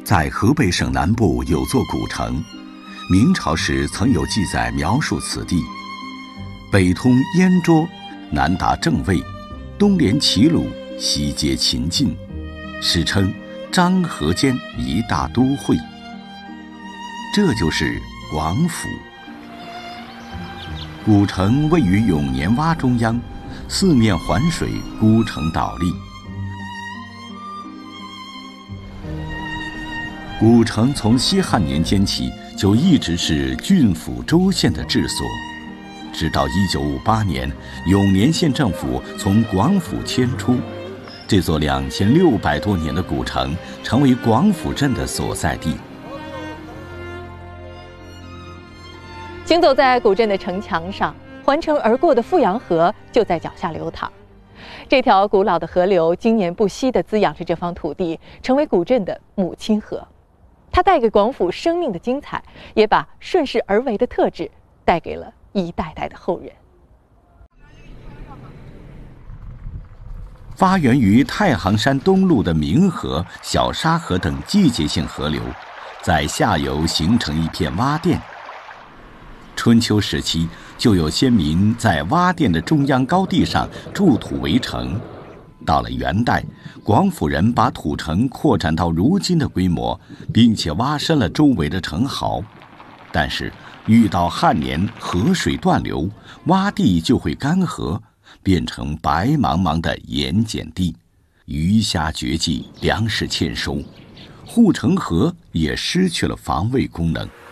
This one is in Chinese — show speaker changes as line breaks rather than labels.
在河北省南部有座古城，明朝时曾有记载描述此地。北通燕涿，南达郑卫，东连齐鲁，西接秦晋，史称漳河间一大都会。这就是广府。古城位于永年洼中央，四面环水，孤城倒立。古城从西汉年间起就一直是郡府州县的治所，直到1958年，永年县政府从广府迁出，这座2600多年的古城成为广府镇的所在地。
行走在古镇的城墙上，环城而过的富阳河就在脚下流淌。这条古老的河流经年不息地滋养着这方土地，成为古镇的母亲河。它带给广府生命的精彩，也把顺势而为的特质带给了一代代的后人。
发源于太行山东麓的明河、小沙河等季节性河流，在下游形成一片洼甸。春秋时期，就有先民在洼甸的中央高地上筑土围城。到了元代，广府人把土城扩展到如今的规模，并且挖深了周围的城壕。但是遇到旱年，河水断流，洼地就会干涸，变成白茫茫的盐碱地，鱼虾绝迹，粮食欠收，护城河也失去了防卫功能。